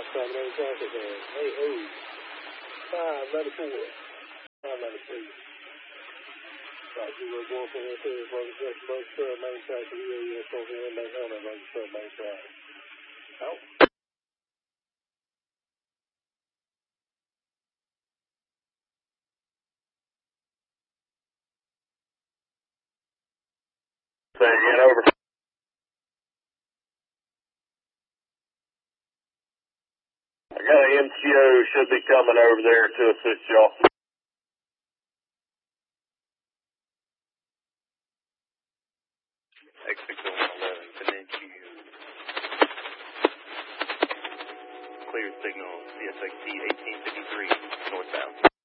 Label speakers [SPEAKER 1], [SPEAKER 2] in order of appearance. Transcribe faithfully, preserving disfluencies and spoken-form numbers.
[SPEAKER 1] Primary traffic there. Hey, oh. five ninety-four. five ninety-three. Right, zero going from here to the road, just both sir, main track, the U A U S over here, main owner, both sir, main track. Out. Say again, over. I got an M T O, should be coming over there to assist y'all.
[SPEAKER 2] X six oh one eleven, Peninsula. Clear signal, C S X T eighteen fifty-three, northbound.